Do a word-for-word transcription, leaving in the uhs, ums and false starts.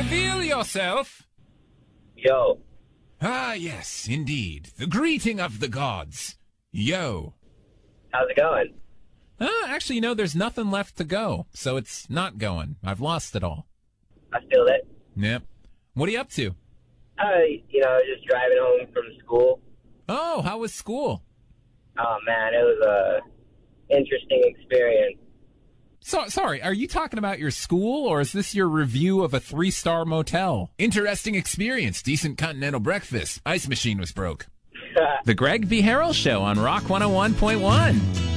Reveal yourself. Yo. Ah, yes, indeed. The greeting of the gods. Yo. How's it going? Uh, actually, you know, there's nothing left to go, so it's not going. I've lost it all. I feel it. Yep. What are you up to? Uh, you know, just driving home from school. Oh, how was school? Oh, man, it was a interesting experience. So, sorry, are you talking about your school, or is this your review of a three-star motel? Interesting experience, decent continental breakfast. Ice machine was broke. The Greg V. Harrell Show on Rock one oh one point one.